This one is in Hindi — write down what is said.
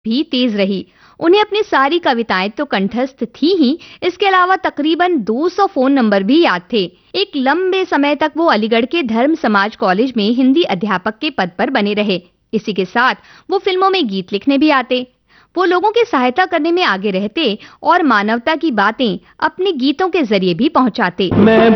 भी तेज रही। उन्हें अपनी सारी कविताएं तो कंठस्थ थी ही, इसके अलावा तकरीबन 200 फोन नंबर भी याद थे। एक लंबे समय तक वो अलीगढ़ के धर्म समाज कॉलेज में हिंदी अध्यापक के पद पर बने रहे। इसी के साथ वो फिल्मों में गीत लिखने भी आते। वो लोगों की सहायता करने में आगे रहते और मानवता की बातें अपने गीतों के जरिए भी पहुंचाते।